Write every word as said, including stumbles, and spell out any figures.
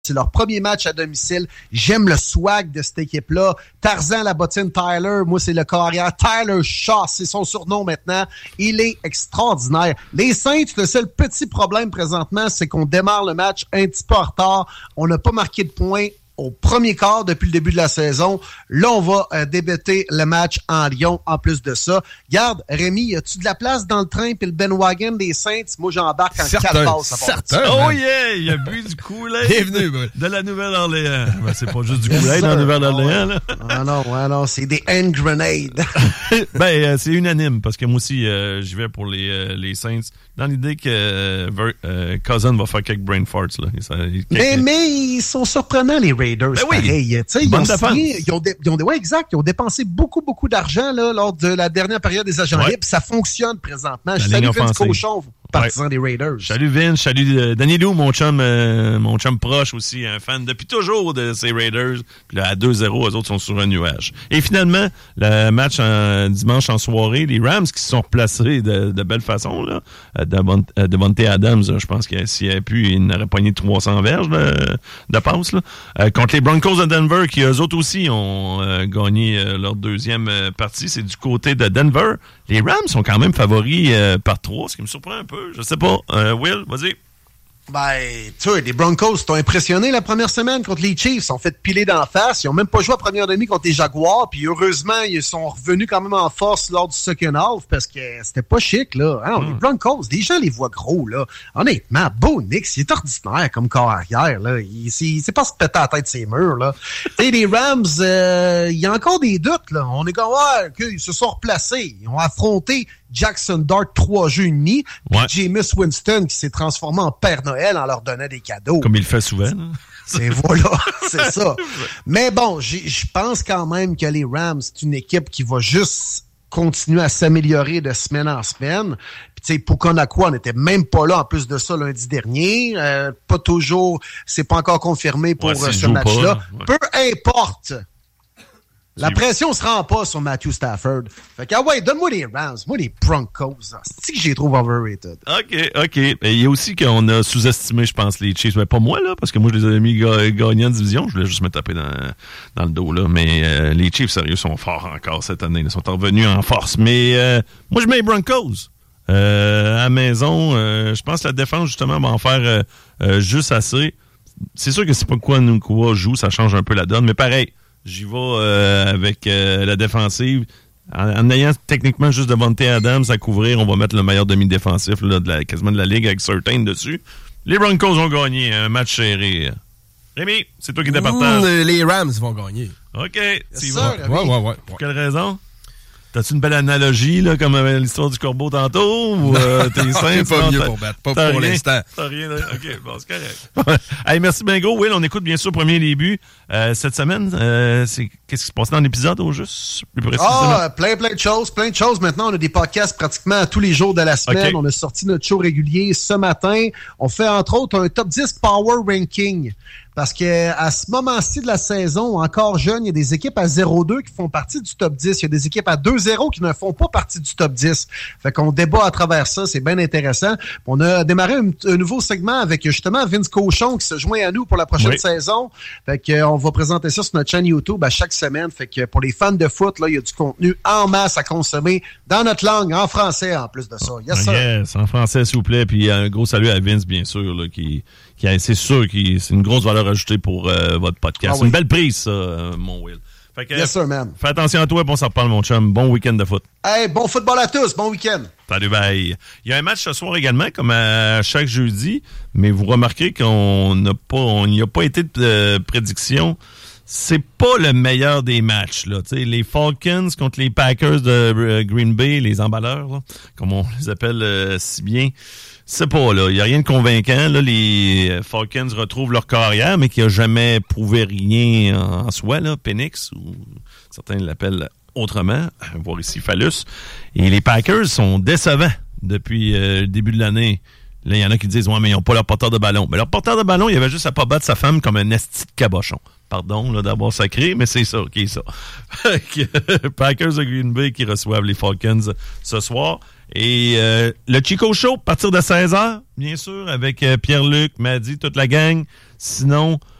C'est leur premier match à domicile. J'aime le swag de cette équipe-là. Tarzan, la bottine Tyler. Moi, c'est le carrière. Tyler Shaw, c'est son surnom maintenant. Il est extraordinaire. Les Saints, le seul petit problème présentement, c'est qu'on démarre le match un petit peu en retard. On n'a pas marqué de points au premier quart depuis le début de la saison. Là, on va euh, débuter le match en Lyon en plus de ça. Garde, Rémi, y a-tu de la place dans le train puis le bandwagon des Saints? Moi, j'embarque en quatre passes. Certain. Oh yeah! Il a bu du Kool-Aid. Bienvenue, ben. De la Nouvelle-Orléans. Ben, c'est pas juste du Kool-Aid en Nouvelle-Orléans, là. Ah non, ah non, c'est des hand grenades. ben, euh, c'est unanime, parce que moi aussi, euh, j'y vais pour les, euh, les Saints, dans l'idée que euh, euh, Cousin va faire quelques brain farts, là. Ça, quelques... mais, mais ils sont surprenants, les Raiders. Ben oui. Pareil. Ils ont, signé, ils, ont dé, ils, ont, ouais, exact, ils ont dépensé beaucoup, beaucoup d'argent là, lors de la dernière période des agents ouais. libres. Ça fonctionne présentement. Je salue Vince Cochon, partisan ouais. des Raiders. Salut Vince, salut euh, Danilo, mon chum, euh, mon chum proche aussi, un fan depuis toujours de ces Raiders. Puis là, à deux zéro, eux autres sont sur un nuage. Et finalement, le match en, dimanche en soirée, les Rams qui se sont replacés de, de belle façon, là, devant, devant T. Adams, je pense que s'il avait pu, il n'aurait pogné trois cents verges de, de passe, là. Euh, contre les Broncos de Denver, qui eux autres aussi ont euh, gagné euh, leur deuxième euh, partie. C'est du côté de Denver. Les Rams sont quand même favoris euh, par trois, ce qui me surprend un peu. Je sais pas. Euh, Will, vas-y. Ben, tu sais, les Broncos t'ont impressionné la première semaine contre les Chiefs. Ils sont fait piler d'en face. Ils ont même pas joué à première demi contre les Jaguars. Puis heureusement, ils sont revenus quand même en force lors du second half parce que c'était pas chic, là. Alors, mm. Les Broncos, les gens les voient gros, là. Honnêtement, Bo Nix, il est ordinaire comme corps arrière, là. Il, c'est, c'est pas se péter la tête ses murs, là. Tu sais, les Rams, euh, il y a encore des doutes, là. On est comme, ouais, qu'ils se sont replacés. Ils ont affronté Jackson Dart trois jeux et demi, puis ouais. Jameis Winston qui s'est transformé en Père Noël en leur donnant des cadeaux. Comme il le fait souvent. Hein? C'est voilà, c'est ça. Mais bon, je pense quand même que les Rams, c'est une équipe qui va juste continuer à s'améliorer de semaine en semaine. Puis tu sais, Pukonakwa n'était même pas là en plus de ça lundi dernier. Euh, pas toujours, c'est pas encore confirmé pour ouais, ce match-là. Pas, ouais. Peu importe. La pression ne se rend pas sur Matthew Stafford. Fait que, ah ouais, donne-moi les Rams, moi les Broncos. C'est que je les trouve overrated. OK, OK. Il y a aussi qu'on a sous-estimé, je pense, les Chiefs. Mais pas moi, là, parce que moi, je les ai mis gagnants de division. Je voulais juste me taper dans, dans le dos, là. Mais euh, les Chiefs, sérieux, sont forts encore cette année. Ils sont revenus en force. Mais euh, moi, je mets les Broncos. Euh, à la maison, euh, je pense que la défense, justement, va en faire euh, euh, juste assez. C'est sûr que c'est pas quoi Nkoua joue, ça change un peu la donne. Mais pareil, j'y vais euh, avec euh, la défensive. En, en ayant techniquement juste Devontae Adams à couvrir, on va mettre le meilleur demi-défensif là, de la, quasiment de la ligue avec Surtain dessus. Les Broncos ont gagné un match serré. Rémi, c'est toi qui départage. Mmh, les Rams vont gagner. OK. Tu vas. Ouais, ouais, ouais. Pour quelle raison? T'as-tu une belle analogie, là, comme euh, l'histoire du corbeau tantôt? Ou euh, t'es simple? Pas mieux pour battre. Pas pour rien, l'instant. T'as rien. OK, bon, c'est correct. Hey, merci bien gros. Will, on écoute bien sûr premier début. Euh, cette semaine, euh, c'est qu'est-ce qui se passe dans l'épisode au juste? Plus précisément? Ah, plein, plein de choses. Plein de choses. Maintenant, on a des podcasts pratiquement tous les jours de la semaine. Okay. On a sorti notre show régulier ce matin. On fait entre autres un top dix Power Ranking. Parce que à ce moment-ci de la saison, encore jeune, il y a des équipes à zéro deux qui font partie du top dix. Il y a des équipes à deux zéro qui ne font pas partie du top dix. Fait qu'on débat à travers ça. C'est bien intéressant. On a démarré un, un nouveau segment avec justement Vince Cochon qui se joint à nous pour la prochaine oui. saison. Fait qu'on va présenter ça sur notre chaîne YouTube à chaque semaine. Fait que pour les fans de foot, là, il y a du contenu en masse à consommer dans notre langue, en français en plus de ça. Yes, sir. Yes, en français, s'il vous plaît. Puis un gros salut à Vince, bien sûr, là, qui... C'est sûr que c'est une grosse valeur ajoutée pour euh, votre podcast. Ah oui. C'est une belle prise, ça, euh, mon Will. Fait que, yes, sir, man. Fais attention à toi et on s'en reparle, mon chum. Bon week-end de foot. Hey, bon football à tous. Bon week-end. Salut, bye. Il y a un match ce soir également, comme à chaque jeudi, mais vous remarquerez qu'on n'a pas, on n'y a pas été de euh, prédiction. C'est pas le meilleur des matchs, là. T'sais, les Falcons contre les Packers de euh, Green Bay, les emballeurs, là, comme on les appelle euh, si bien. C'est pas, là. Il n'y a rien de convaincant. Là, les Falcons retrouvent leur carrière, mais qui n'a jamais prouvé rien en, en soi, là. Penix, ou certains l'appellent autrement, voire ici Phallus. Et les Packers sont décevants depuis euh, le début de l'année. Là, il y en a qui disent, ouais, mais ils n'ont pas leur porteur de ballon. Mais leur porteur de ballon, il avait juste à pas battre sa femme comme un esti de cabochon. Pardon là, d'avoir sacré, mais c'est ça, qui est ça. Packers de Green Bay qui reçoivent les Falcons ce soir. Et euh, le Chico Show, à partir de seize heures, bien sûr, avec euh, Pierre-Luc, Madi, toute la gang. Sinon,